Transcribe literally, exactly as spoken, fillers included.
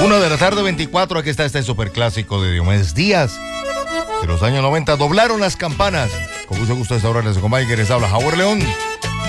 Una de la tarde, veinticuatro. Aquí está este superclásico de Diomedes Díaz. De los años noventa, doblaron las campanas. Con mucho gusto, a esta hora les acompaña y que les habla Howard León.